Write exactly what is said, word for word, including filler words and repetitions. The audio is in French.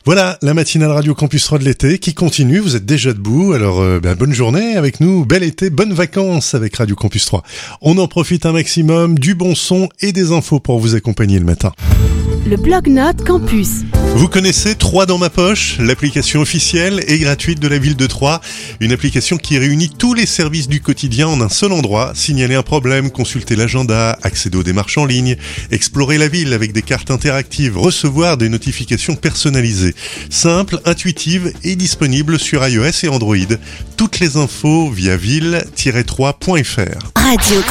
Voilà, la matinale Radio Campus trois de l'été qui continue. Vous êtes déjà debout, alors euh, ben, bonne journée avec nous, bel été, bonnes vacances avec Radio Campus trois. On en profite un maximum, du bon son et des infos pour vous accompagner le matin. Le blog-notes Campus. Vous connaissez Troyes dans ma poche, l'application officielle et gratuite de la ville de Troyes. Une application qui réunit tous les services du quotidien en un seul endroit. Signaler un problème, consulter l'agenda, accéder aux démarches en ligne, explorer la ville avec des cartes interactives, recevoir des notifications personnalisées. Simple, intuitive et disponible sur iOS et Android. Toutes les infos via ville tiret trois point f r. Radio